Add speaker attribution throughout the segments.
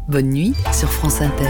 Speaker 1: Bonne nuit sur France Inter.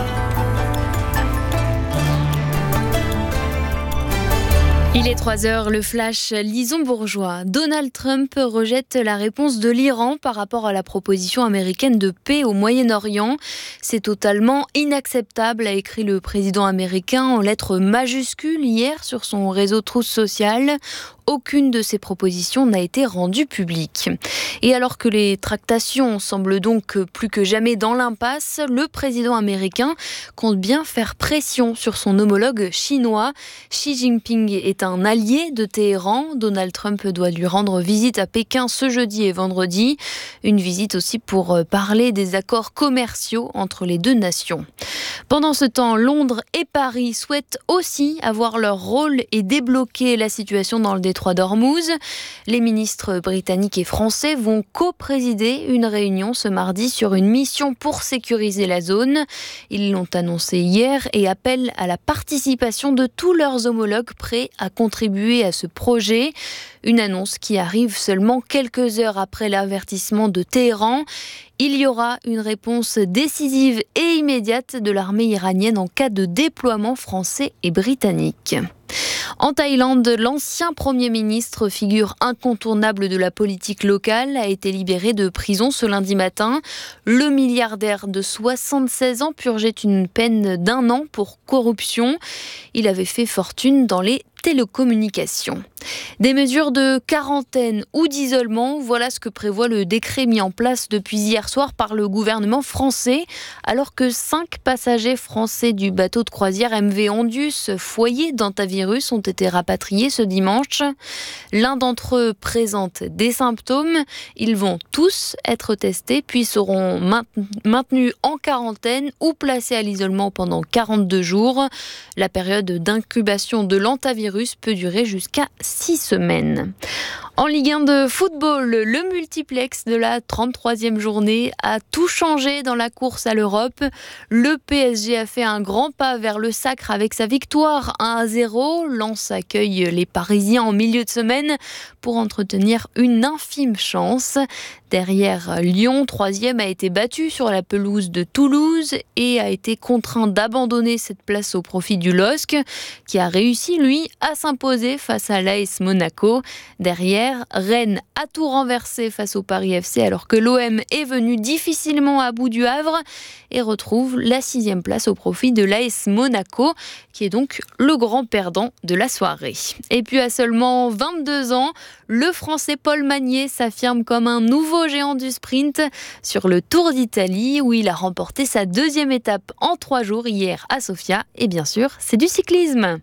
Speaker 2: Il est 3h, le flash Lison-Bourgeois. Donald Trump rejette la réponse de l'Iran par rapport à la proposition américaine de paix au Moyen-Orient. C'est totalement inacceptable, a écrit le président américain en lettres majuscules hier sur son réseau Truth Social. Aucune de ces propositions n'a été rendue publique. Et alors que les tractations semblent donc plus que jamais dans l'impasse, le président américain compte bien faire pression sur son homologue chinois. Xi Jinping est un allié de Téhéran. Donald Trump doit lui rendre visite à Pékin ce jeudi et vendredi. Une visite aussi pour parler des accords commerciaux entre les deux nations. Pendant ce temps, Londres et Paris souhaitent aussi avoir leur rôle et débloquer la situation dans le détroit d'Ormuz. Les ministres britanniques et français vont co-présider une réunion ce mardi sur une mission pour sécuriser la zone. Ils l'ont annoncé hier et appellent à la participation de tous leurs homologues prêts à contribuer à ce projet. Une annonce qui arrive seulement quelques heures après l'avertissement de Téhéran. Il y aura une réponse décisive et immédiate de l'armée iranienne en cas de déploiement français et britannique. En Thaïlande, l'ancien Premier ministre, figure incontournable de la politique locale, a été libéré de prison ce lundi matin. Le milliardaire de 76 ans purgeait une peine d'1 an pour corruption. Il avait fait fortune dans les télécommunications. Des mesures de quarantaine ou d'isolement, voilà ce que prévoit le décret mis en place depuis hier soir par le gouvernement français, alors que 5 passagers français du bateau de croisière MV Andus, foyer d'hantavirus, ont été rapatriés ce dimanche. L'un d'entre eux présente des symptômes. Ils vont tous être testés, puis seront maintenus en quarantaine ou placés à l'isolement pendant 42 jours. La période d'incubation de l'hantavirus peut durer jusqu'à 6 semaines. En Ligue 1 de football, le multiplex de la 33e journée a tout changé dans la course à l'Europe. Le PSG a fait un grand pas vers le sacre avec sa victoire 1-0. Lens accueille les Parisiens en milieu de semaine pour entretenir une infime chance. Derrière, Lyon, 3e, a été battu sur la pelouse de Toulouse et a été contraint d'abandonner cette place au profit du LOSC, qui a réussi, lui, à s'imposer face à l'AS Monaco. Derrière, Rennes a tout renversé face au Paris FC, alors que l'OM est venu difficilement à bout du Havre et retrouve la 6e place au profit de l'AS Monaco, qui est donc le grand perdant de la soirée. Et puis à seulement 22 ans, le Français Paul Magnier s'affirme comme un nouveau géant du sprint sur le Tour d'Italie, où il a remporté sa 2e étape en 3 jours hier à Sofia. Et bien sûr, c'est du cyclisme.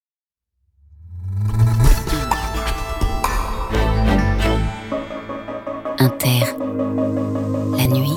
Speaker 3: Inter, la nuit,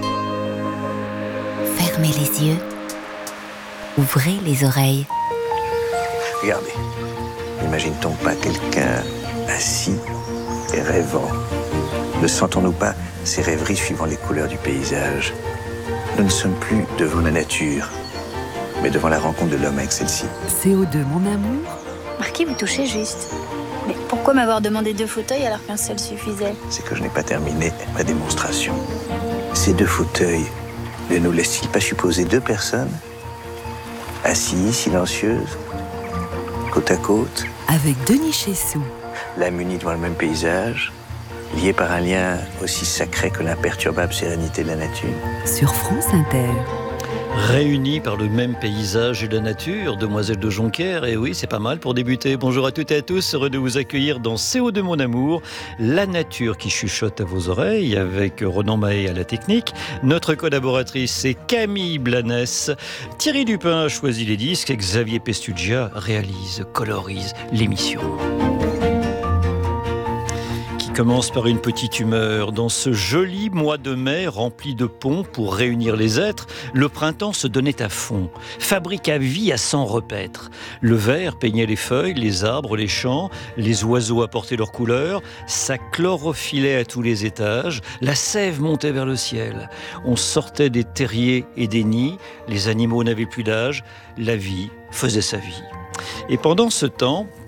Speaker 3: fermez les yeux, ouvrez les oreilles.
Speaker 4: Regardez, n'imagine-t-on pas quelqu'un assis et rêvant? Ne sentons-nous pas ces rêveries suivant les couleurs du paysage? Nous ne sommes plus devant la nature, mais devant la rencontre de l'homme avec celle-ci.
Speaker 1: CO2, mon amour.
Speaker 5: Marquis, vous touchez juste. Mais pourquoi m'avoir demandé 2 fauteuils alors qu'un seul suffisait?
Speaker 4: C'est que je n'ai pas terminé ma démonstration. Ces 2 fauteuils ne nous laissent-ils pas supposer 2 personnes assises, silencieuses, côte à côte,
Speaker 1: Avec Denis Chessou.
Speaker 4: l'âme unie devant le même paysage, liés par un lien aussi sacré que l'imperturbable sérénité de la nature?
Speaker 1: Sur France Inter.
Speaker 6: Réunis par le même paysage et la nature, Demoiselle de Jonquière, et oui, c'est pas mal pour débuter. Bonjour à toutes et à tous, heureux de vous accueillir dans CO2 mon amour, la nature qui chuchote à vos oreilles, avec Ronan Mahé à la technique. Notre collaboratrice, c'est Camille Blanes. Thierry Dupin a choisi les disques, et Xavier Pestugia réalise, colorise l'émission. Commence par une petite humeur. Dans ce joli mois de mai rempli de ponts pour réunir les êtres, le printemps se donnait à fond. Fabrique à vie à s'en repaître. Le vert peignait les feuilles, les arbres, les champs, les oiseaux apportaient leurs couleurs, ça chlorophyllait à tous les étages, la sève montait vers le ciel. On sortait des terriers et des nids, les animaux n'avaient plus d'âge, la vie faisait sa vie. Et pendant ce temps,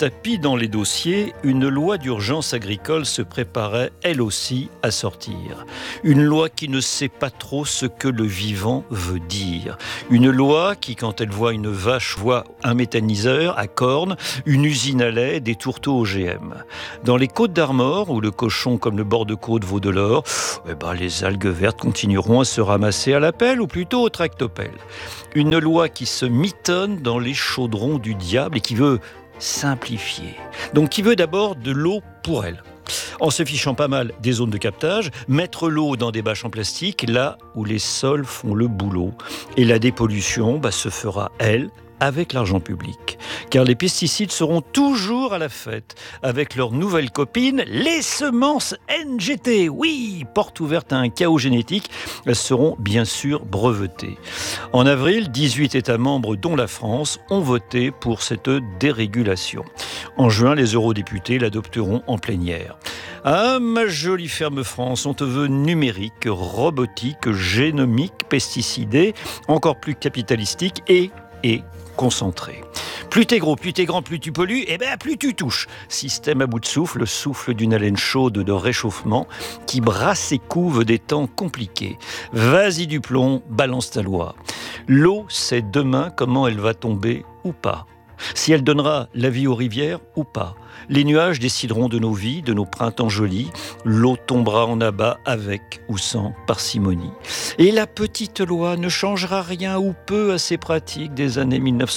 Speaker 6: tapis dans les dossiers, une loi d'urgence agricole se préparait, elle aussi, à sortir. Une loi qui ne sait pas trop ce que le vivant veut dire. Une loi qui, quand elle voit une vache, voit un méthaniseur à cornes, une usine à lait, des tourteaux OGM. Dans les Côtes d'Armor, où le cochon comme le bord de côte vaut de l'or, les algues vertes continueront à se ramasser à la pelle, ou plutôt au tractopelle. Une loi qui se mitonne dans les chaudrons du diable et qui veut simplifier. Donc qui veut d'abord de l'eau pour elle. En se fichant pas mal des zones de captage, mettre l'eau dans des bâches en plastique, là où les sols font le boulot. Et la dépollution se fera, elle, avec l'argent public. Car les pesticides seront toujours à la fête avec leurs nouvelles copines, les semences NGT. Oui, porte ouverte à un chaos génétique, elles seront bien sûr brevetées. En avril, 18 États membres, dont la France, ont voté pour cette dérégulation. En juin, les eurodéputés l'adopteront en plénière. Ah, ma jolie ferme France, on te veut numérique, robotique, génomique, pesticidé, encore plus capitalistique et concentré. Plus t'es gros, plus t'es grand, plus tu pollues, plus tu touches. Système à bout de souffle, souffle d'une haleine chaude de réchauffement qui brasse et couve des temps compliqués. Vas-y du plomb, balance ta loi. L'eau, c'est demain comment elle va tomber ou pas. Si elle donnera la vie aux rivières ou pas. Les nuages décideront de nos vies, de nos printemps jolis. L'eau tombera en abat avec ou sans parcimonie. Et la petite loi ne changera rien ou peu à ces pratiques des années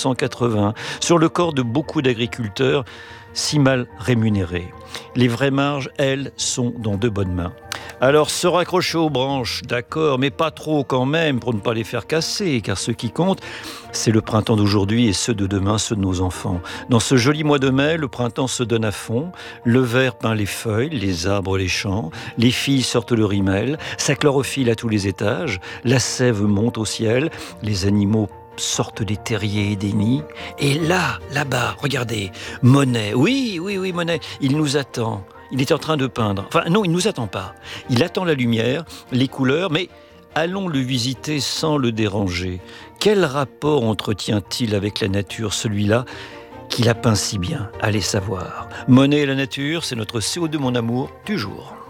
Speaker 6: 1980 sur le corps de beaucoup d'agriculteurs si mal rémunérés. Les vraies marges, elles, sont dans de bonnes mains. Alors se raccrocher aux branches, d'accord, mais pas trop quand même pour ne pas les faire casser, car ce qui compte, c'est le printemps d'aujourd'hui et ceux de demain, ceux de nos enfants. Dans ce joli mois de mai, le printemps se donne à fond, le vert peint les feuilles, les arbres les champs, les filles sortent le rimel, ça chlorophylle à tous les étages, la sève monte au ciel, les animaux sortent des terriers et des nids. Et là-bas, regardez, Monet, oui, Monet, il nous attend. Il est en train de peindre. Enfin, non, il ne nous attend pas. Il attend la lumière, les couleurs, mais allons le visiter sans le déranger. Quel rapport entretient-il avec la nature, celui-là, qui la peint si bien? Allez savoir. Monet et la nature, c'est notre CO2 mon amour du jour.